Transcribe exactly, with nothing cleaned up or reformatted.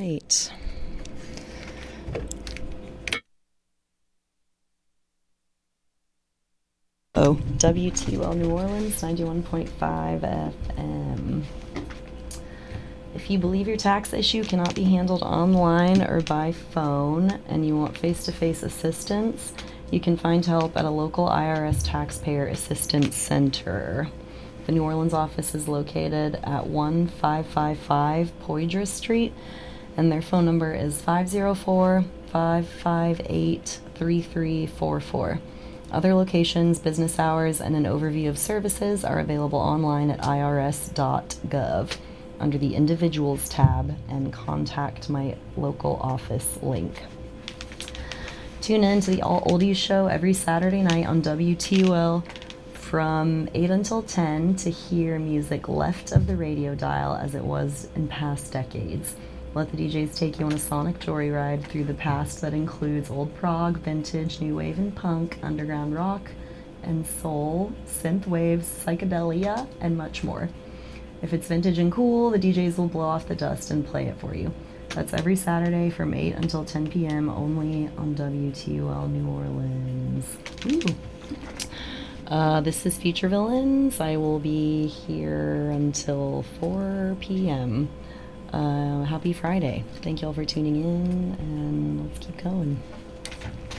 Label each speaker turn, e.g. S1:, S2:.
S1: right. Oh, W T U L New Orleans, ninety-one point five F M. If you believe your tax issue cannot be handled online or by phone and you want face-to-face assistance, you can find help at a local I R S Taxpayer Assistance Center. The New Orleans office is located at one five five five Poydras Street, and their phone number is five oh four, five five eight, three three four four. Other locations, business hours, and an overview of services are available online at I R S dot gov under the Individuals tab and Contact My Local Office link. Tune in to the All Oldies show every Saturday night on W T U L from eight until ten to hear music left of the radio dial as it was in past decades. Let the D Js take you on a sonic joyride through the past that includes old prog, vintage, new wave and punk, underground rock and soul, synth waves, psychedelia, and much more. If it's vintage and cool, the D Js will blow off the dust and play it for you. That's every Saturday from eight until ten p.m. only on W T U L New Orleans. Ooh. Uh, this is Future Villains. I will be here until four p.m. Uh, happy Friday. Thank you all for tuning in, and let's keep going.